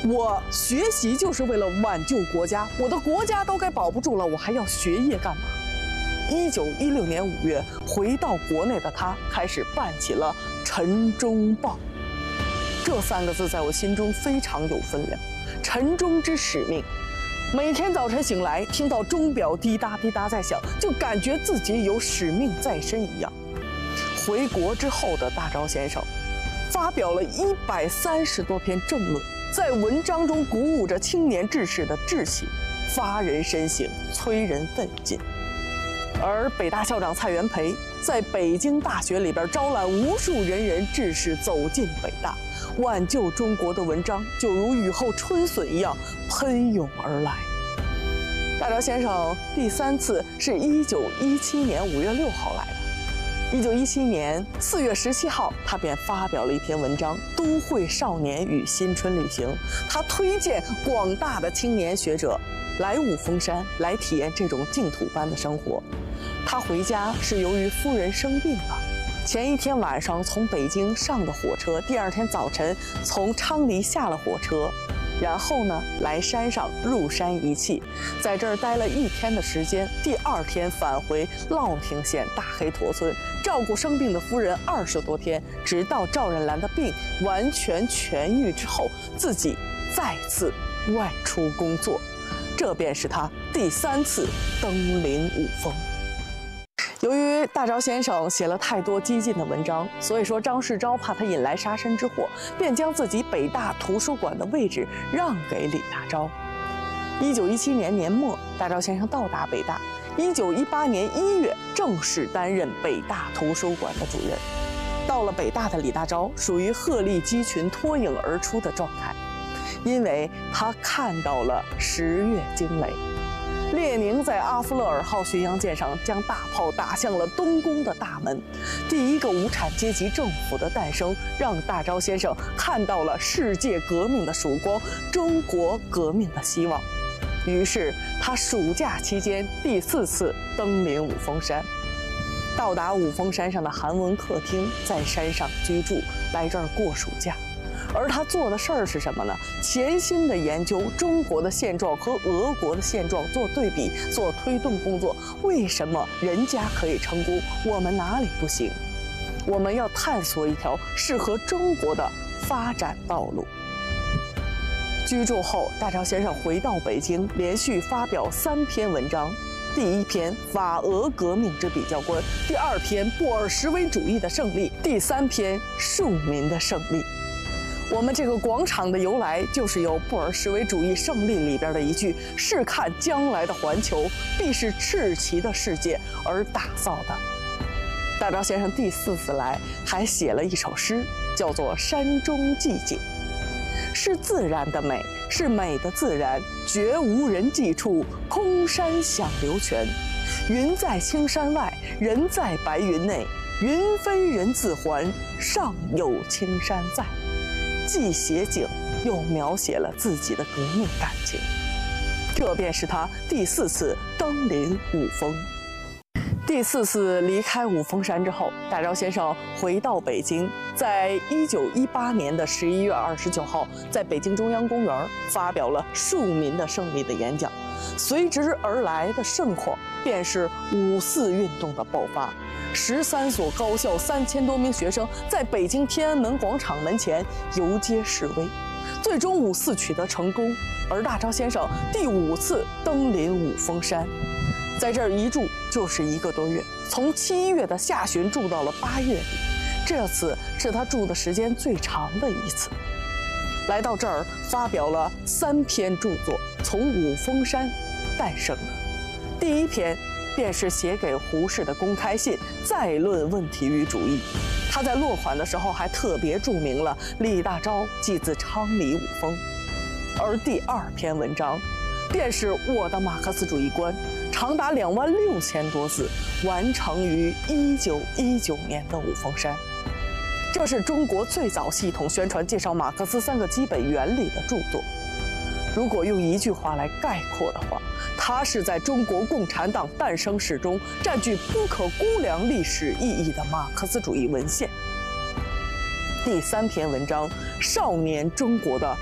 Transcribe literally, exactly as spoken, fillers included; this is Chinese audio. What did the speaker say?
我学习就是为了挽救国家，我的国家都该保不住了，我还要学业干嘛？一九一六年五月，回到国内的他开始办起了《晨钟报》。这三个字在我心中非常有分量。晨钟之使命，每天早晨醒来，听到钟表滴答滴答在响，就感觉自己有使命在身一样。回国之后的大钊先生，发表了一百三十多篇政论，在文章中鼓舞着青年志士的志气，发人深省，催人奋进。而北大校长蔡元培在北京大学里边招揽无数仁人志士走进北大，挽救中国的文章就如雨后春笋一样喷涌而来。大钊先生第三次是一九一七年五月六号来的。一九一七年四月十七号，他便发表了一篇文章《都会少年与新春旅行》，他推荐广大的青年学者来五峰山，来体验这种净土般的生活。他回家是由于夫人生病了，前一天晚上从北京上的火车，第二天早晨从昌黎下了火车，然后呢来山上入山一气，在这儿待了一天的时间，第二天返回乐亭县大黑驼村，照顾生病的夫人二十多天，直到赵冉兰的病完全痊愈之后，自己再次外出工作。这便是他第三次登临五峰。由于大钊先生写了太多激进的文章，所以说张世钊怕他引来杀身之祸，便将自己北大图书馆的位置让给李大钊。一九一七年年末，大钊先生到达北大。一九一八年一月，正式担任北大图书馆的主任。到了北大的李大钊属于鹤立鸡群、脱颖而出的状态，因为他看到了十月惊雷。列宁在阿夫勒尔号巡洋舰上将大炮打向了东宫的大门，第一个无产阶级政府的诞生，让大钊先生看到了世界革命的曙光，中国革命的希望。于是他暑假期间第四次登临五峰山。到达五峰山上的韩文客厅，在山上居住，来这儿过暑假。而他做的事儿是什么呢？潜心地研究中国的现状和俄国的现状，做对比，做推动工作。为什么人家可以成功，我们哪里不行？我们要探索一条适合中国的发展道路。居住后，大钊先生回到北京，连续发表三篇文章。第一篇法俄革命之比较观，第二篇布尔什维主义的胜利，第三篇庶民的胜利。我们这个广场的由来，就是由布尔什维主义胜利里边的一句“试看将来的环球，必是赤旗的世界”而打造的。大钊先生第四次来，还写了一首诗，叫做《山中寂景》，是自然的美，是美的自然，绝无人迹处，空山响流泉。云在青山外，人在白云内，云飞人自还，上有青山在。既写景，又描写了自己的革命感情。这便是他第四次登临五峰。第四次离开五峰山之后，大钊先生回到北京，在一九一八年的十一月二十九号，在北京中央公园发表了庶民的胜利的演讲。随之而来的盛况，便是五四运动的爆发。十三所高校三千多名学生在北京天安门广场门前游街示威，最终五四取得成功。而大钊先生第五次登临五峰山，在这儿一住就是一个多月，从七月的下旬住到了八月底，这次是他住的时间最长的一次。来到这儿，发表了三篇著作，从五峰山诞生的。第一篇便是写给胡适的公开信，再论问题与主义。他在落款的时候还特别注明了李大钊即自昌黎五峰。而第二篇文章便是我的马克思主义观，长达两万六千多字，完成于一九一九年的五峰山。这是中国最早系统宣传介绍马克思三个基本原理的著作。如果用一句话来概括的话，它是在中国共产党诞生史中占据不可估量历史意义的马克思主义文献。第三篇文章《少年中国的